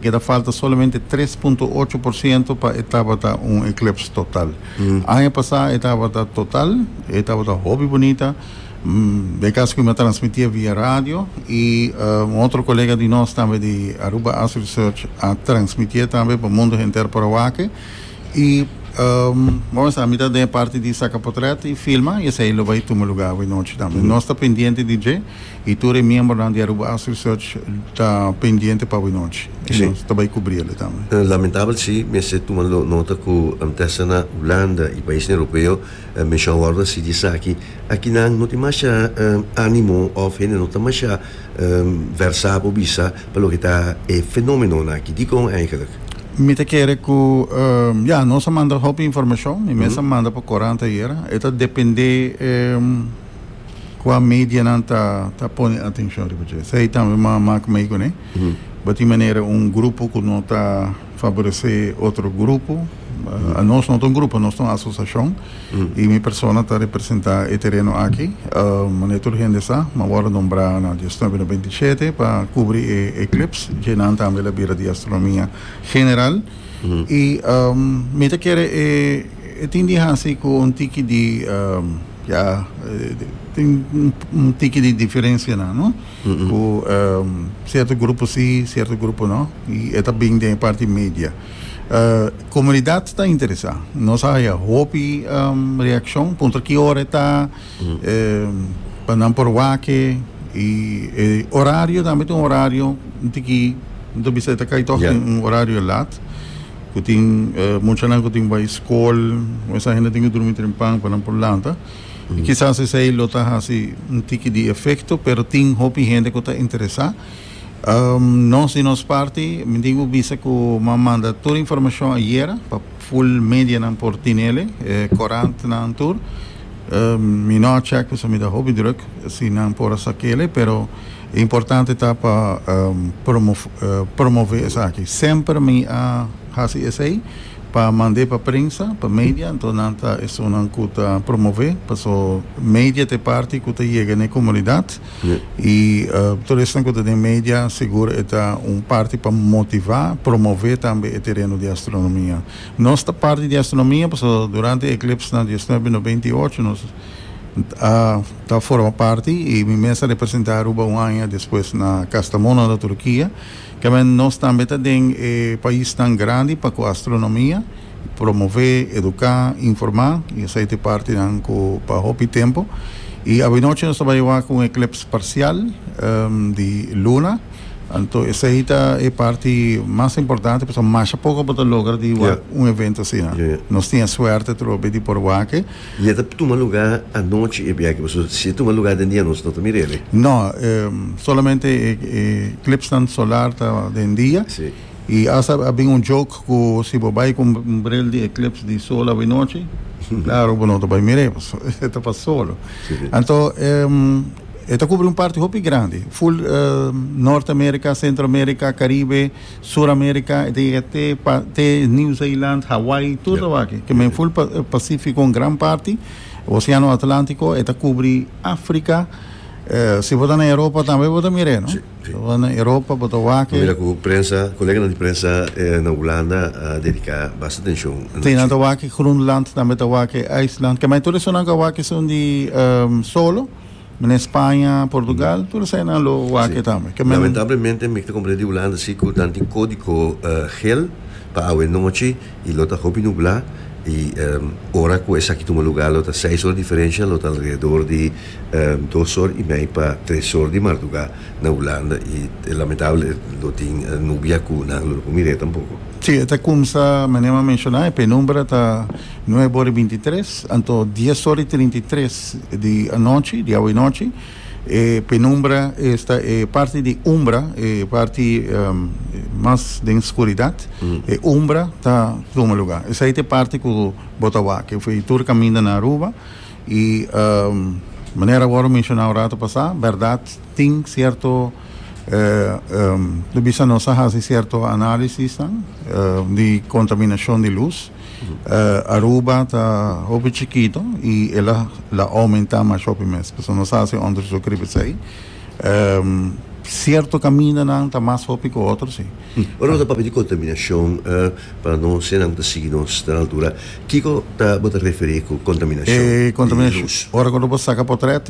queda falta solamente 3,8% para estaba un eclipse total. Año pasado estaba total, estaba hobby bonita. De caso que me transmitía via radio y otro colega de nós também de Aruba As Research transmitia também para o mundo inteiro para o Acre e vamos a mitad da parte de saca portrait e filma e aí ele vai tomar lugar à noite também. Nós está pendente de DJ e tu é membro de Aruba As Research está pendente para a noite. Nós está vai cobrir ele também. Lamentável sim, mas se tomando nota que a testa na Holanda e países europeus, me chama se diz aqui não tem mais ânimo ou não tem mais versável bisa pelo que está é fenômeno aqui. Digo eigenlijk. Me te quer que nós manda hop informação e mesmo manda para 40 horas. Isso depende qual mídia não tá põe atenção de você. Sei também uma comigo, né? De maneira grupo que não está favorecer outro grupo. Nós não temos grupo, nós temos associação e minha pessoa está representar o terreno aqui. Maneira gente está, mas agora nombrar na gestão 27 para cobrir eclipse, que não também a beira de astronomia general. E me te quer entendi assim com um tique de tem um tique de diferença não? Com certo grupo sim, certo grupo não. E é também da parte média. Comunidade está interessada. Nós aí hobby reação, ponto que hora está para não por waque e horário também tem horário que do biseta cai toch horário lá. Que tem muita gente que tem vai escola, essa gente tem que dormir em pão para não por lá, tá? E quizás esse aí lota assim tique de efeito, pero tem hobby gente que está interessada. Nós, em nossa parte, me digo que manda toda a informação ayer para full media não por tinele, corante não tour. Me não check que me dá hobby druk, se não por essa aquele, pero é importante tá para promover isso aqui. Sempre me faço isso aí para mandar para a prensa, para a mídia, então não tá isso não custa promover, para so mídia te parte que chega na comunidade e todo isso que tem mídia seguro é parte para motivar, promover também o terreno de astronomia. Nossa parte de astronomia, durante o eclipse na 1998 nós forma parte e me mesa representar Aruba ano depois na Kastamona da Turquia. Que nós também temos país tão grande para a astronomia, promover, educar, informar, e essa é parte para o tempo. E a noite nós trabalhamos com um eclipse parcial de luna. Então, essa é a parte mais importante, porque mais pouco para lograr evento assim. Nós tínhamos sorte de ir por Waque. E é um lugar à noite, se é um lugar de dia, nós não estamos mirando? Não, solamente eclipse solar de dia. Sim. E havia joke que se você vai com um brilho de eclipse de sol à noite, claro, você não vai mirar, está solo. Então, esta cobre parte muito grande, full Norte América, Centro América, Caribe, Sur América, até New Zealand, Hawaii, tudo aqui. Que é full Pacífico, uma grande parte, Oceano Atlântico, esta cobre África. Se você na Europa também você mira, não? Se você na Europa, você vai que. Mira com prensa, colega de prensa na Holanda dedica bastante atenção. Tem na Hawaii, Groenland, também Hawaii, Iceland, que mais todos são na Hawaii são de solo. Na Espanha, Portugal, tudo isso na Hawaii também. Lamentavelmente, me comprei de Holanda, sim, com tanto código gel para a noite e lota hobby nublar. E ora com essa aqui toma lugar, lota 6 horas de diferença, lota alrededor de 2 horas e meia para 3 horas de madrugada na Holanda. E é lamentável, lota nubia com não mire tampouco. Sim, está como a maneira mencionar, a penumbra está 9 horas e 23, então 10 horas e 33 de noite, de hoje e noite. Penumbra esta parte de umbra, parte mais de escuridade. Umbra está no lugar. Essa é a parte que o Botawa, que foi tur caminho na Aruba e maneira agora mencionar o rato passar, verdade, tem certo do bisa nossa fazer certo análise de contaminação de luz. Aruba está muito chiquito e ela aumenta mais o mês. Porque nós fazemos onde eu escrevo isso aí. cierto camino está más rápido que otros, sí. Ora da papel de contaminação, para não ser não seguirmos da altura. Kiko tá bota referir com contaminação. Contaminação. Ora quando você saca portrait,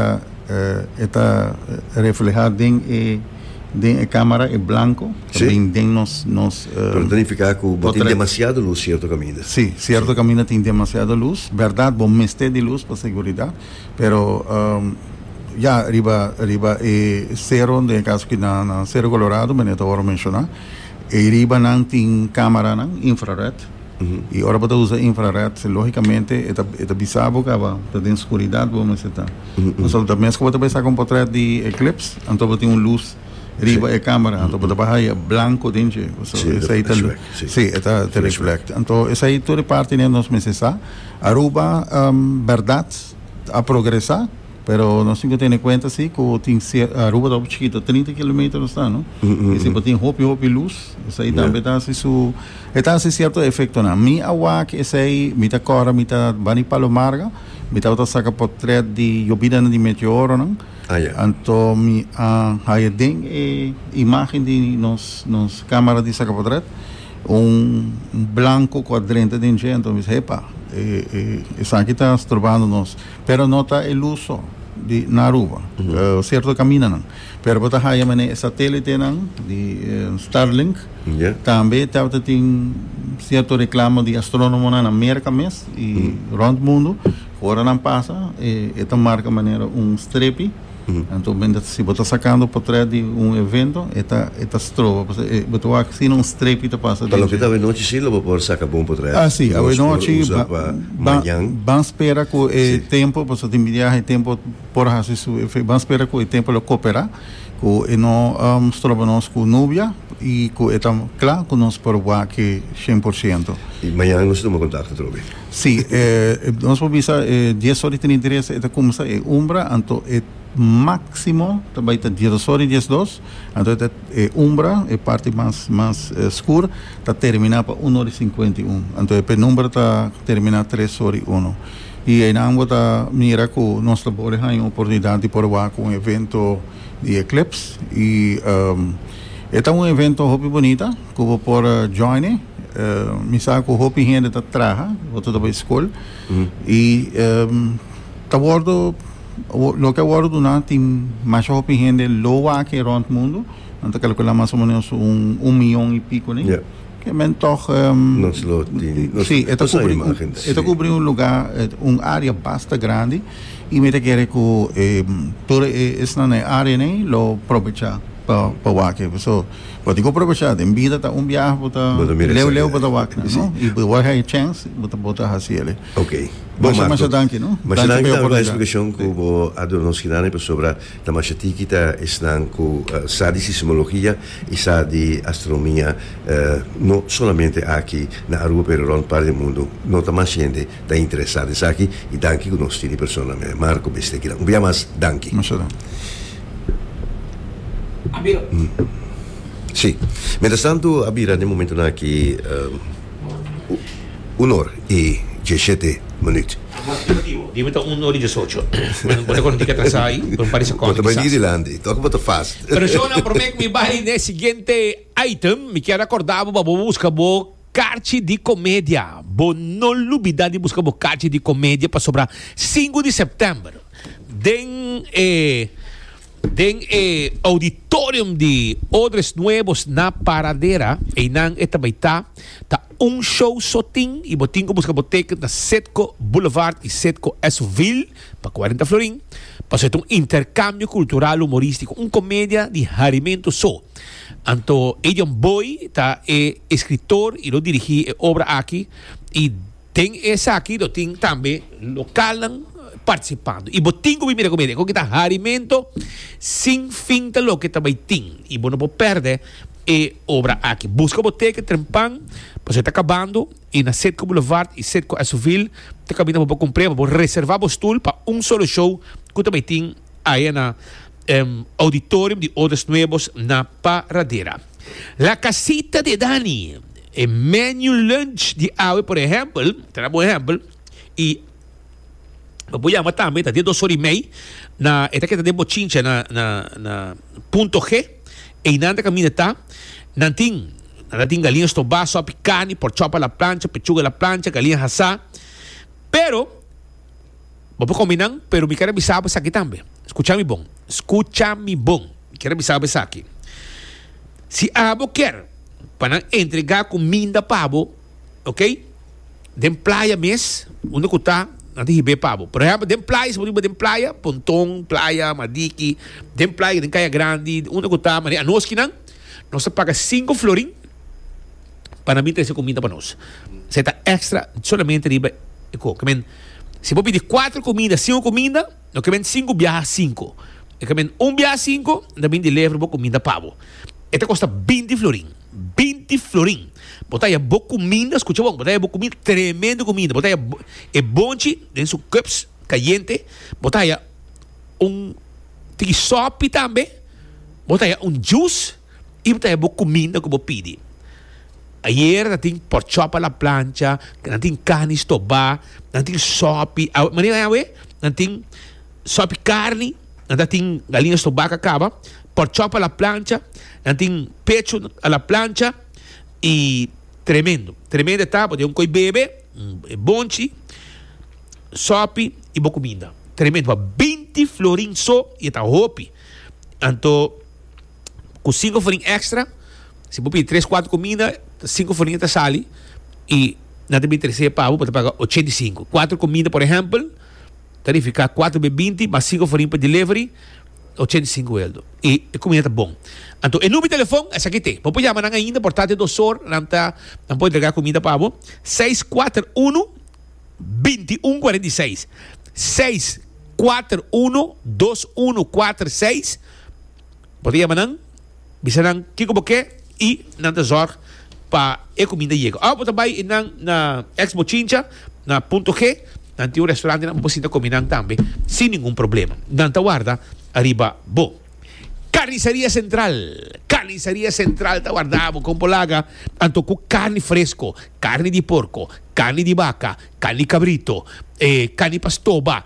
está reflejado em a câmera é branco, também tem nos para danificar que tem demasiado luz certo caminho. Sim, certo caminho tem demasiada luz. Verdade, bom mestre de luz para segurança, pero já arriba zero, no caso que na Cerro Colorado, mas eu vou mencionar, e arriba não tem câmera infrared. E agora para usar infrared, logicamente, é bizarro que está em escuridão, vamos dizer. Então, também se você pensar com um portrait de eclipse, então tem uma luz arriba a câmera, então você vai branco dentro. Isso aí está reflect. Então, isso aí toda parte nós necessitamos. Aruba, verdade, a progressar. Pero nós temos que ter em conta assim, que a rua está chiquita, 30 km está, não? E se tem roupa luz, isso aí também está certo efeito, não? Minha água que esse aí, mita cora, mita bani palomarga, mita outra saca portrait de llovida de meteoro, não? Então, aí tem imagem de nos câmera de saca portrait, branco quadrante de gente, então, epa, isso aqui está estrobando nós, pero não está el uso na rua, certo caminho não, pero para aí mané satélite não, de Starlink, também tem certo reclamo de astrônomo na América mesmo e round mundo, agora não passa, esta marca maneira strepe. Então, se você está sacando por trás de evento, está estroba. Você aqui não strepe está passando. Para o que estava noite, sim, não vou sacar bom por trás. Sim, a noite, vamos esperar que o tempo, você tem viagem, tempo, por isso, vamos esperar que o tempo lo cooperar, que não estroba nós com nuvem e que está claro que nós por aqui 100%. E amanhã nós temos contato, Trobe? Sim, nós vamos ver 10 horas e 33, está começando a umbra, então máximo também está 10 horas e 12, então umbra é parte mais escura, está terminando para 1 hora e 51, então a penumbra está terminando 3 horas e 1. E aí não está mira que nós trabalhamos em oportunidade de por com evento de eclipse e é um evento muito bonito que vou por join, me sabe que o hopi gente está traja, vou toda a escola e está bordo lo que agora do não tem mais hopi gente loa aqui around mundo, então calcular mais ou menos 1 milhão e pico, né? Que é toch sim, é cobrir lugar, área bastante grande e me quer que toda essa área né lo aproveitar para o aqui, so pode aproveitar, em vida tá viagem para leu para o aqui, não? E vai ter chance, botar assim ele. Ok. Bom, mas danke, não? Mas danke pela explicação que o adornos que dá sobre a machatica que estão com sa de sismologia e sa de astronomia, não somente aqui na Aruba, pero around parte do mundo, não tá mais gente está interessada aqui e danke que nós temos personalmente, Marco Bestequira. Um dia mais danke. Mas danke. Abira. Sì, mientras tanto, Abira, nel momento che 1 ora e 17 minuti. Diventa 1 ora e 18. Buona quando ti atrasai, per un pari secondi. Quanto vai di landi, tocca molto fast. Persona, per me mi vai nel seguente item, mi chiaro ricordavo, ma buscavo carci di commedia. Non l'ubida di buscavo carci di commedia per sopra 5 di settembre. Den auditorium de Odres Nuevos na Paradera e nang etabaita ta show soting e botingo busca boteca na Setco Boulevard e Setco Esoville pa 40 florin pa ser intercambio cultural humorístico, comédia de Harimento So. Anto Edion Boy ta escritor e lo dirigi obra aqui e tem essa aqui do tem também local participando. E botingo mira comédia, com que tá Harimento sem fim de lo que tá baiting. E não pode perder obra aqui. Busca boteca, trempan, você tá acabando e na Setco Boulevard e Setco Esoville, tá caminhando para comprar, para reservar o stool para solo show que tá baiting aí na auditorium de Odres Nuevos na Paradera. La Casita de Dani, menu lunch de agua, por exemplo, tenemos ejemplo, e Babuya matame, tá de 2 horas e meia, na etaqueta de bochincha na ponto G, e nada caminha tá, nanting galinhas tobá, só carne, porchapa la plancha, pechuga la plancha, galinha assá, pero, vamos combinar, pero me quero avisar para aqui também. Escucha-me bom, me quero avisar para aqui. Se abo quer, para entregar comida para abo, ok? Den playa mes, onde que tá, nanti hibe pabo. Por exemplo, den playa, se você den playa, Pontong, playa, Madiki, den playa, den Caia Grande, onde que tá, mas a nós que não, nós paga 5 florin para mim trazer comida para nós. Você tá extra, solamente riba, se você pedir 4 comidas, 5 comidas, não que 5 viaja 5. É que 1 viaja 5, também de leva para comida pabo. Esta custa 20 florin. 20 florin. Botar aí boa comida, escucha bom, botar aí boa comida, tremenda comida. Botar aí bonche, em seus cups, caliente. Botar aí tiki sopa também. Botar aí juice. E botar aí boa comida que você pede. Ayer tem porchapa la plancha, tem carne estobá, tem sopa. Maneira é, tem sopa carne, tem galinha estobá que acaba, porchapa la plancha, tem pecho a la plancha e tremendo tá, pode coi bebe, bonchi, sopa e boa comida. Tremendo, 20 florin só e tá hopi. Então, com 5 florin extra, se você pedir 3, 4 comidas, 5 florin tá sali e na também terceira pavo para pagar 85. 4 comidas, por exemplo, tarificar 4 b 20, mas 5 florin para delivery, 85 euros. E a comida tá bom. Então, o número de telefone é esse aqui tem. Pode chamar ainda, portanto, 2 horas, não pode entregar comida para você. 641-2146. 641-2146. Pode chamar não? Bisa que como que e não te zorg para a comida chega. Pode também na Expo Chincha, na Ponto G, nanti um restaurante não pode combinar também, sem nenhum problema. Não te guarda, arriba, bom. Carniceria Central, te guardamos com polaga, tanto com carne fresco, carne de porco, carne de vaca, carne de cabrito, carne pastoba,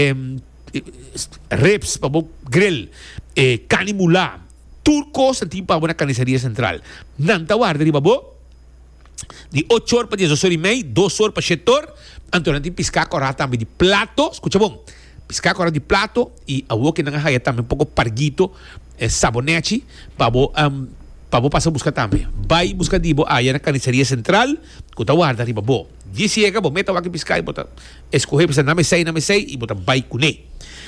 reps, para grill, carne mulá, turcos, antigo para una carnicería central. Nanta guarda, arriba, bo, de 8 horas para 10 horas y media, 2 horas para 7 horas, antes de piscar correr também de plato, escucha bom, piscar correr de plato, e a boca não é também um pouco parguito, sabonete, para passar a buscar também. Vai buscar de bo, aí na carniceria central, que tá guarda, arriba, bo, disse chega, bo, meta aqui piscar e bota, escorrer, para não me sei, e bota, vai com ele.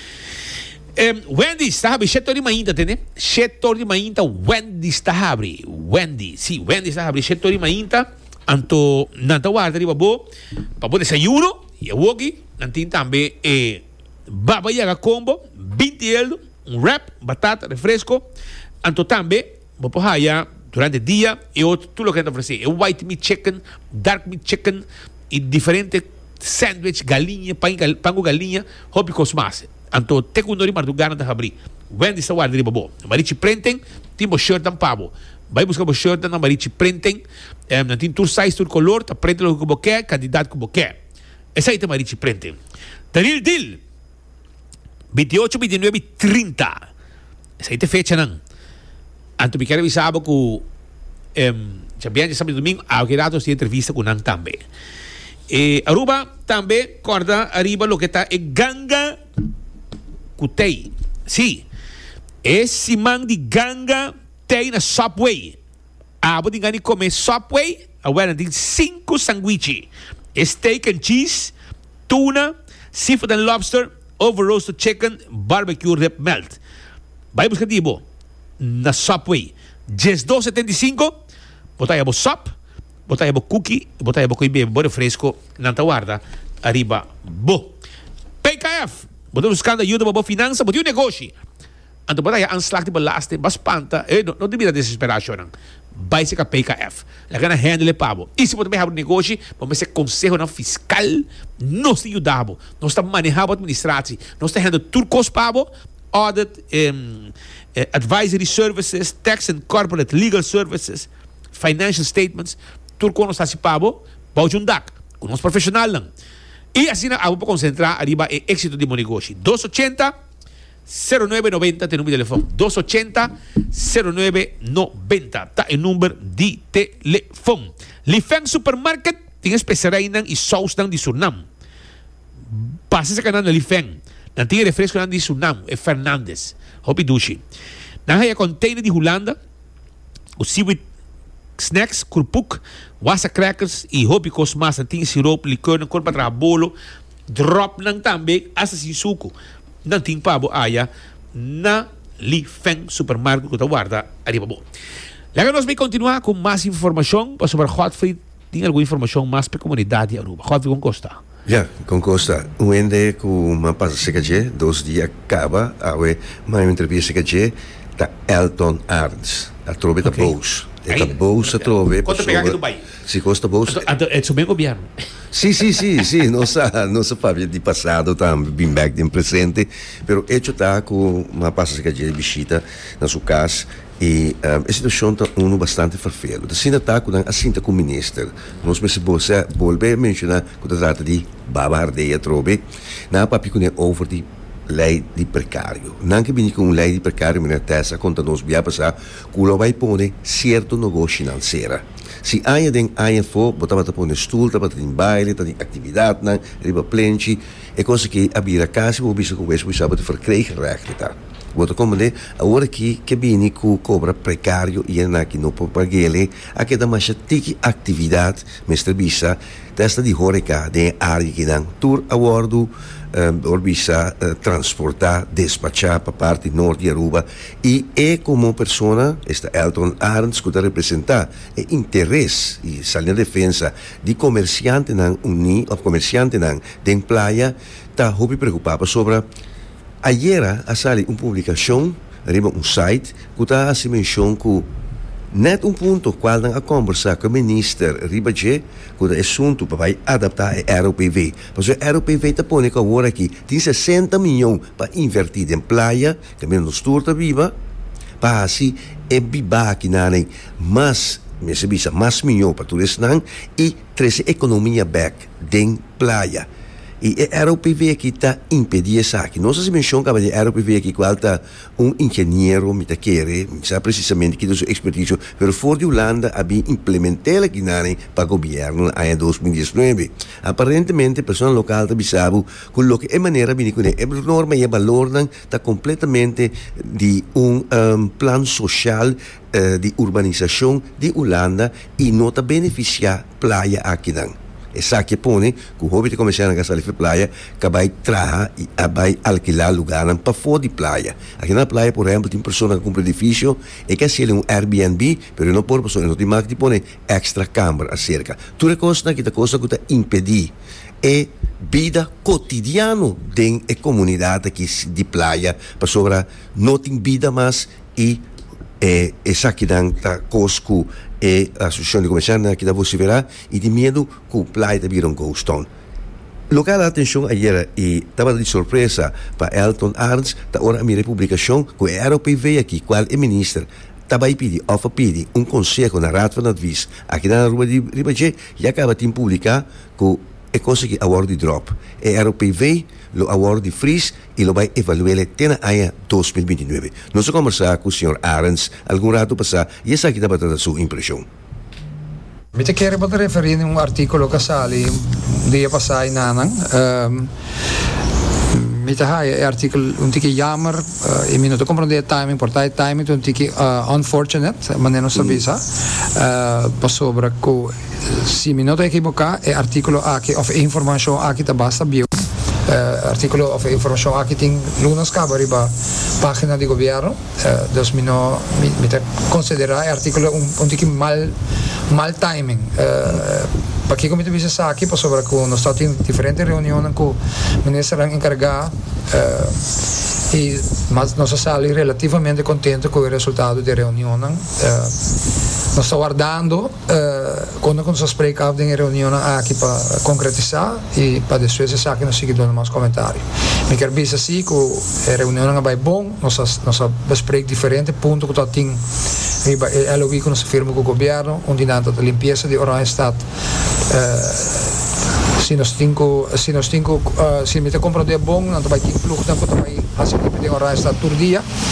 Wendy está abrindo 7 horas de manhã, entende? 7 horas de manhã, Wendy está abrindo. Wendy está abrindo 7 horas de manhã, então, não guarda, arriba, bo, para o desayuno, e eu aqui, nanti também, baba yaga combo, 20 euros, wrap, batata, refresco, então também, vou pôr durante o dia, e tudo o que eu oferecer, white meat chicken, dark meat chicken, e diferente sandwich, galinha, pão com galinha, hobby mais. Então, te kundori marduganan da abrir. Wendy está guarda riba bo. Marichi prenten, timo shirt ang pabo. Vai buscar o shirt na marichi prenten, na tin tour size, tour color, ta prente lo que boqué, candidato que boqué. Essa aí te marichi prenten. Tanil dil. 28, 29, 30. Essa aí te fecha nan. Anto me quero avisar que já sábado e domingo, há que dados de entrevista com nan também. Aruba também corda arriba lo que está é ganga Kutei. Sim. Esse man de ganga tem na Subway. Abo de gani comer Subway. Agora tem 5 sanduíches. Steak and cheese, tuna, seafood and lobster, over roasted chicken, barbecue rib melt. Vai buscar dibo na Subway. Just $2.75. Botai abo sop, botai abo cookie, botai abo coibe, bore fresco, nanta guarda, arriba, bo. PKF. Botar buscando ajuda para a finança, botar um negócio. Então, botar aí anslag de belasting, bastante, não devia desesperação. Vai ser com a PKF. Ela ganha handle pabo. E se você também have um negócio, vamos ser conselho fiscal, nós te ajudamos. Nós estamos manejando a administração. Nós estamos handle turcos pabo, audit, advisory services, tax and corporate legal services, financial statements. Turco nós está se pabo, baude um DAC. Com nós profissional não. E assim vamos concentrar arriba em êxito de meu negócio. 280-0990 tem número de telefone. 280-0990 tá o número de telefone. Lifeng Supermarket tem especiais e sauce de Suriname. Passa sa canal na Lifeng. Nanti refresco de Suriname é Fernandes. Hopi dushi. Nahaya container de Holanda. O seaweed snacks, kurpuk, wasa crackers e hopi kosmas. Nanti sirope, licor, ng korpa trabolo. Drop ng também asa sin suco. Nanti pabo aya na Lifeng Supermarket que guarda arriba bo. Laga nós vai continuar com mais informação sobre Godfrey. Tem alguma informação mais para a comunidade de Aruba? Godfrey com Costa. Ja, com Costa. Um ende com uma passa secaje, 2 dias acaba, awe, uma entrevista secaje, da Elton Arns, a trove da Bous. E da Bous a trove. Quanto pegar aqui do Bahia? Se Costa Bous. É o bem governo. Sì, non sa parla di passato, bem back in presente, però è ciò con una passa che c'è visita na sua casa e a situazione è uno bastante farfello. Da sino attacco dan assinta con ministro. Non si vuole menzionare che tratta di Baba Ardeia trobe, na papi con over di lei di precario. Neanche bini con lei di precario in testa conta non sbia passare, quello vai pone certo negozio in sera. Si aya den aya fo, botava pone stoel, botava in baile, in activiteit na, riba plenci, e cosa che abira casi, wo bisa com questo, bisa verkregen rechten daar. Bota como de, agora que bini ku cobra precario e na que não pode pagar, a que dá mais tiki atividade, mestre bisa, testa di horeca de área que dan tour awardo, orbisa transportar, despachar para parte norte de Aruba e como persona, esta Elton Arns que representa o interesse e sale na defesa de comerciante nan uni ou comerciante nan den playa, tá hobby preocupado sobre ayer a sali uma publicação arriba site que tá se menciona que net ponto qual a conversar com o ministro Ribaje que o assunto para adaptar a ROPV. Mas a ROPV está pondo que agora aqui tem 60 milhões para invertir em playa, que menos turta viva, para assim é biba aqui na mais milhões para turistas e trazer economia back em playa. E a ROPV aqui está impedir isso aqui. Não sei se menciona que a ROPV aqui qual está engenheiro, me quer, sabe precisamente que é sua expertise, mas for de Holanda havia implementado aqui para o governo em 2019. Aparentemente, a pessoa local está sabe que o que é maneira de conhecer a norma e a valor está completamente de plano social de urbanização de Holanda e não está beneficiar playa aqui não. Esa que pone que o hobby de começar a gastar de playa que vai trazer e vai alquilar lugar para fora de playa. Aqui na playa, por exemplo, tem pessoa que compra edifício e que se um Airbnb, mas não pode pessoa não tem mais que pone extra câmara acerca. Tudo coisa que está impedir é vida cotidiana dentro da comunidade aqui de playa, para sobre não tem vida mais e essa que dá cosco e a associação de comerciantes que dá você verá e de medo que o playa de vir ghost town. Local atenção ayer e estava de surpresa para Elton Arns da hora a minha publicação que a ROPV aqui qual é ministro estava aí pedir conselho na Raad van Advies aqui na Rua de Ribaje e acaba de publicar que é conseguir award de drop. A ROPV lo award de freeze e lo vai evaluar até na AIA 2029. Nós vamos conversar com o Sr. Arns algum rato passar e essa aqui dá para sua impressão. Mi chiede per riferire un articolo che sale un dia passai nanang. Mi tahai artikel un tiki jammer in minuto comprende timing portai timing un tiki unfortunate ma non sabisa pa sopra co si minuto equivoca e articolo aqui of information aqui ta basta bio articolo of information aqui tem lunas cabariba página di governo dus mi te considerai articolo un tiki mal timing perché come tu dici aqui pa sopra co no stato in differenti riunioni con ministro encarregado e mas nós sali relativamente contento com o resultado da reunião. Nós estamos guardando quando nós explicamos em reunião aqui para concretizar e para depois essa aqui nós seguimos mais comentários. Me quero dizer assim que a reunião vai bom, nós bespreken diferentes pontos que tem é logo que nós firma com o governo, onde na limpeza de Oranjestad se nós me te compreender bom, não vai ter fluxo, não vai fazer tipo de hora esta tur dia.